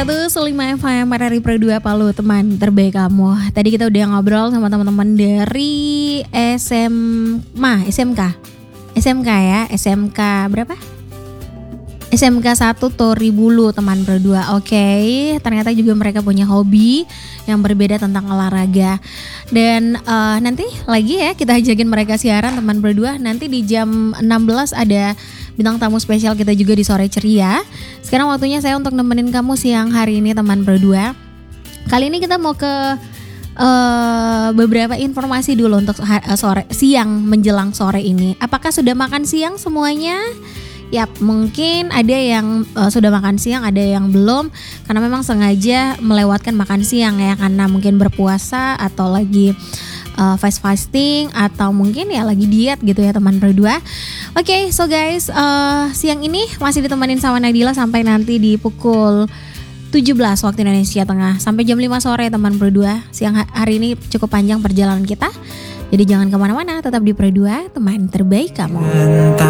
105 FM RRI Pro 2 Palu, teman terbaik kamu. Tadi kita udah ngobrol sama teman-teman dari SMK ya, SMK berapa? SMK 1 Toribulu, teman Pro 2. Oke, ternyata juga mereka punya hobi yang berbeda tentang olahraga. Dan nanti lagi ya kita ajakin mereka siaran, teman Pro 2. Nanti di jam 16 ada bintang tamu spesial kita juga di Sore Ceria. Sekarang waktunya saya untuk nemenin kamu siang hari ini, teman Pro 2. Kali ini kita mau ke beberapa informasi dulu untuk siang menjelang sore ini. Apakah sudah makan siang semuanya? Yap, mungkin ada yang sudah makan siang, ada yang belum, karena memang sengaja melewatkan makan siang ya, karena mungkin berpuasa atau lagi fasting atau mungkin ya lagi diet gitu ya, teman berdua. Oke, so guys, siang ini masih ditemenin sama Nadila sampai nanti di pukul 17 waktu Indonesia Tengah sampai jam 5 sore, teman berdua. Siang hari ini cukup panjang perjalanan kita, jadi jangan kemana-mana, tetap di Pro 2, teman terbaik kamu.